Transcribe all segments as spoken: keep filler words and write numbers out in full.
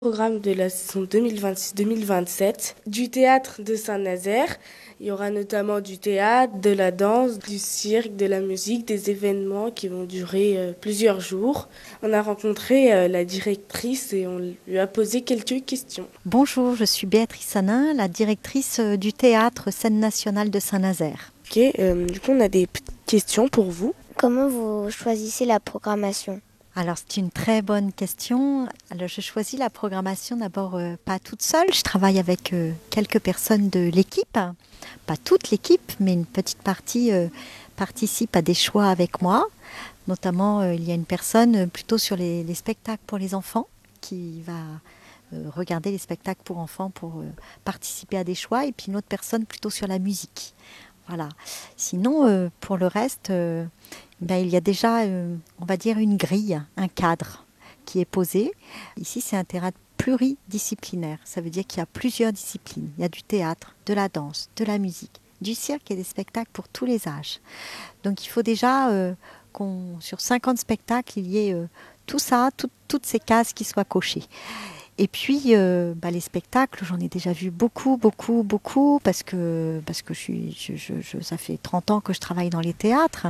Programme de la saison deux mille vingt-six deux mille vingt-sept du théâtre de Saint-Nazaire. Il y aura notamment du théâtre, de la danse, du cirque, de la musique, des événements qui vont durer euh, plusieurs jours. On a rencontré euh, la directrice et on lui a posé quelques questions. Bonjour, je suis Béatrice Sanin, la directrice du théâtre Scène nationale de Saint-Nazaire. Ok, euh, du coup on a des petites questions pour vous. Comment vous choisissez la programmation ? Alors c'est une très bonne question. Alors je choisis la programmation d'abord euh, pas toute seule. Je travaille avec euh, quelques personnes de l'équipe, pas toute l'équipe, mais une petite partie euh, participe à des choix avec moi. Notamment euh, il y a une personne euh, plutôt sur les, les spectacles pour les enfants qui va euh, regarder les spectacles pour enfants pour euh, participer à des choix, et puis une autre personne plutôt sur la musique. Voilà. Sinon, euh, pour le reste, euh, ben, il y a déjà, euh, on va dire, une grille, un cadre qui est posé. Ici, c'est un théâtre pluridisciplinaire. Ça veut dire qu'il y a plusieurs disciplines. Il y a du théâtre, de la danse, de la musique, du cirque et des spectacles pour tous les âges. Donc, il faut déjà euh, qu'on, sur cinquante spectacles, il y ait euh, tout ça, tout, toutes ces cases qui soient cochées. Et puis, euh, bah, les spectacles, j'en ai déjà vu beaucoup, beaucoup, beaucoup, parce que, parce que je suis, je, je, je, ça fait trente ans que je travaille dans les théâtres.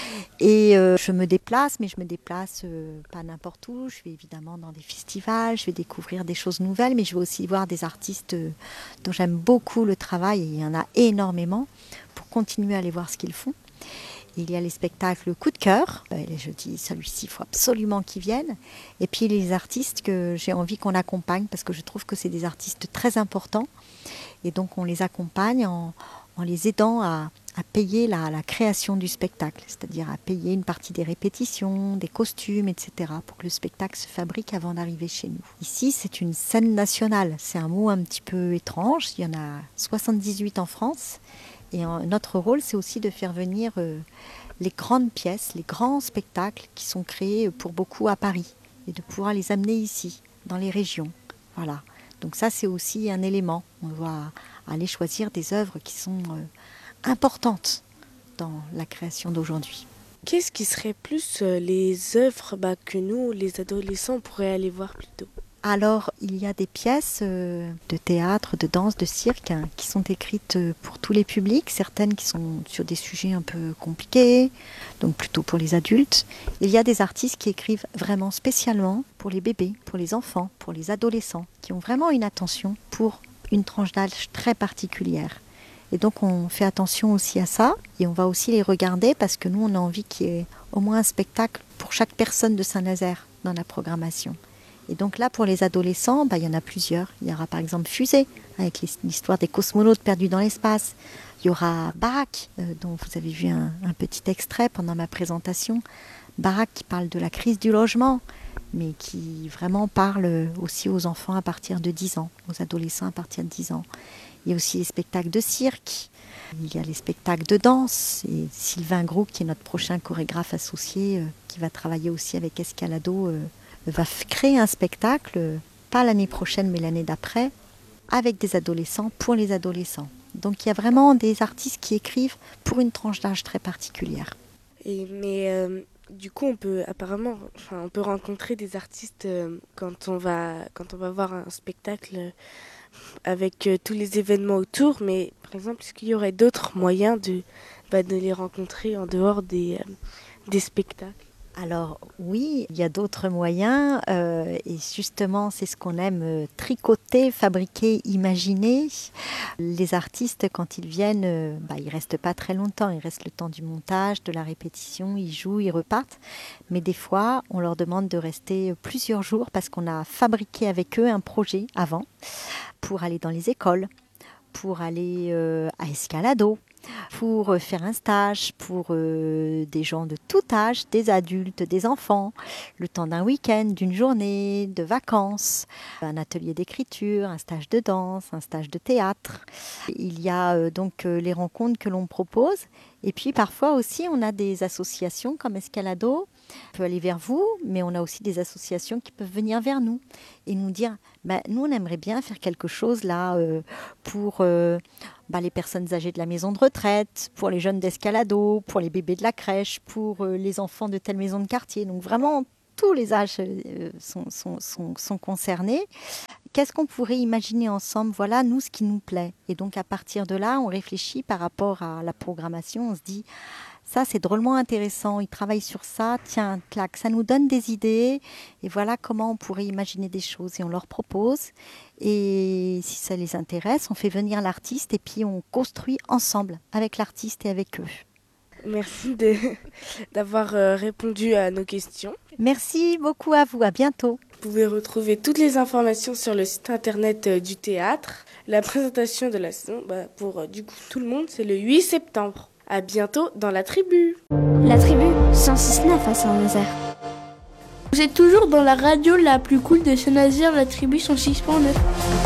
Et euh, je me déplace, mais je me déplace euh, pas n'importe où. Je vais évidemment dans des festivals, je vais découvrir des choses nouvelles, mais je vais aussi voir des artistes euh, dont j'aime beaucoup le travail, et il y en a énormément, pour continuer à aller voir ce qu'ils font. Il y a les spectacles coup de cœur. Je dis, celui-ci, il faut absolument qu'ils viennent. Et puis les artistes que j'ai envie qu'on accompagne, parce que je trouve que c'est des artistes très importants. Et donc on les accompagne en, en les aidant à, à payer la, la création du spectacle, c'est-à-dire à payer une partie des répétitions, des costumes, et cetera, pour que le spectacle se fabrique avant d'arriver chez nous. Ici, c'est une scène nationale. C'est un mot un petit peu étrange. Il y en a soixante-dix-huit en France. Et notre rôle, c'est aussi de faire venir euh, les grandes pièces, les grands spectacles qui sont créés pour beaucoup à Paris, et de pouvoir les amener ici, dans les régions. Voilà. Donc ça, c'est aussi un élément. On doit aller choisir des œuvres qui sont euh, importantes dans la création d'aujourd'hui. Qu'est-ce qui serait plus euh, les œuvres bah, que nous, les adolescents, pourraient aller voir plus tôt ? Alors, il y a des pièces euh, de théâtre, de danse, de cirque hein, qui sont écrites pour tous les publics, certaines qui sont sur des sujets un peu compliqués, donc plutôt pour les adultes. Il y a des artistes qui écrivent vraiment spécialement pour les bébés, pour les enfants, pour les adolescents, qui ont vraiment une attention pour une tranche d'âge très particulière. Et donc on fait attention aussi à ça, et on va aussi les regarder parce que nous on a envie qu'il y ait au moins un spectacle pour chaque personne de Saint-Nazaire dans la programmation. Et donc là, pour les adolescents, bah, il y en a plusieurs. Il y aura par exemple Fusée, avec l'histoire des cosmonautes perdus dans l'espace. Il y aura Baraque, euh, dont vous avez vu un, un petit extrait pendant ma présentation. Baraque qui parle de la crise du logement, mais qui vraiment parle aussi aux enfants à partir de dix ans, aux adolescents à partir de dix ans. Il y a aussi les spectacles de cirque, il y a les spectacles de danse. Et Sylvain Gros, qui est notre prochain chorégraphe associé, euh, qui va travailler aussi avec Escalado, euh, va créer un spectacle, pas l'année prochaine mais l'année d'après, avec des adolescents, pour les adolescents. Donc il y a vraiment des artistes qui écrivent pour une tranche d'âge très particulière. Et, mais euh, du coup, on peut apparemment, enfin, on peut rencontrer des artistes euh, quand on va quand on va voir un spectacle avec euh, tous les événements autour. Mais par exemple, est-ce qu'il y aurait d'autres moyens de bah, de les rencontrer en dehors des euh, des spectacles ? Alors oui, il y a d'autres moyens euh, et justement c'est ce qu'on aime euh, tricoter, fabriquer, imaginer. Les artistes quand ils viennent, euh, bah, ils restent pas très longtemps, ils restent le temps du montage, de la répétition, ils jouent, ils repartent. Mais des fois on leur demande de rester plusieurs jours parce qu'on a fabriqué avec eux un projet avant pour aller dans les écoles, pour aller euh, à Escalado, pour faire un stage pour euh, des gens de tout âge, des adultes, des enfants, le temps d'un week-end, d'une journée, de vacances, un atelier d'écriture, un stage de danse, un stage de théâtre. Il y a euh, donc euh, les rencontres que l'on propose, et puis parfois aussi on a des associations comme Escalado. On peut aller vers vous, mais on a aussi des associations qui peuvent venir vers nous et nous dire bah, nous on aimerait bien faire quelque chose là euh, pour euh, bah, les personnes âgées de la maison de retraite, pour les jeunes d'Escalado, pour les bébés de la crèche, pour euh, les enfants de telle maison de quartier. Donc vraiment tous les âges euh, sont, sont, sont, sont concernés. Qu'est-ce qu'on pourrait imaginer ensemble? Voilà, nous, ce qui nous plaît. Et donc, à partir de là, on réfléchit par rapport à la programmation. On se dit, ça, c'est drôlement intéressant. Ils travaillent sur ça. Tiens, clac, ça nous donne des idées. Et voilà comment on pourrait imaginer des choses. Et on leur propose. Et si ça les intéresse, on fait venir l'artiste et puis on construit ensemble avec l'artiste et avec eux. Merci de, d'avoir euh, répondu à nos questions. Merci beaucoup à vous. À bientôt. Vous pouvez retrouver toutes les informations sur le site internet euh, du théâtre. La présentation de la saison, bah, pour euh, du coup tout le monde, c'est le huit septembre. À bientôt dans la tribu. La tribu cent six neuf à Saint-Nazaire. Vous êtes toujours dans la radio la plus cool de Saint-Nazaire, la tribu cent six neuf.